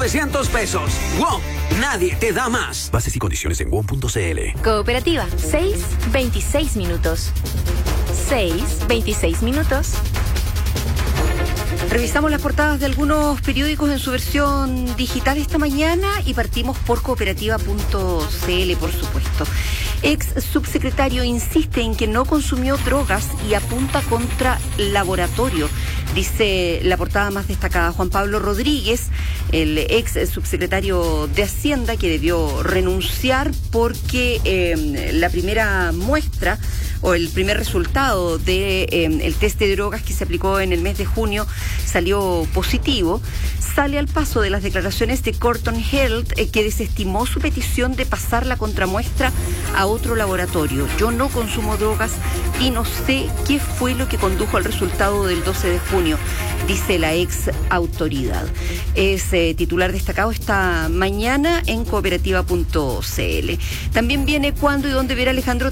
900 pesos. WOM, nadie te da más. Bases y condiciones en WOM.cl. Cooperativa, 6:26 minutos. 6:26 minutos. Revisamos las portadas de algunos periódicos en su versión digital esta mañana y partimos por cooperativa.cl, por supuesto. Ex subsecretario insiste en que no consumió drogas y apunta contra laboratorio, dice la portada más destacada. Juan Pablo Rodríguez, el ex subsecretario de Hacienda, que debió renunciar porque la primera muestra o el primer resultado de el test de drogas que se aplicó en el mes de junio salió positivo, sale al paso de las declaraciones de Corton Health, que desestimó su petición de pasar la contramuestra a otro laboratorio. Yo no consumo drogas y no sé qué fue lo que condujo al resultado del 12 de junio, dice la ex autoridad. Es titular destacado esta mañana en cooperativa.cl. También viene cuándo y dónde ver a Alejandro